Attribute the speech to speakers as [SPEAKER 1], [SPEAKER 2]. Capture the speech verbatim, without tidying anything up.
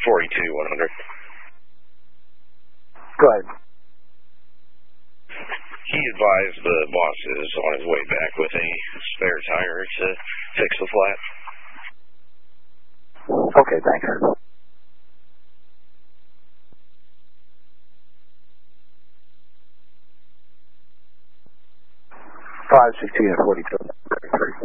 [SPEAKER 1] forty-two one hundred.
[SPEAKER 2] Go ahead.
[SPEAKER 1] He advised the boss is on his way back with a spare tire to fix the flat.
[SPEAKER 2] Okay, thanks. five sixteen and forty-two.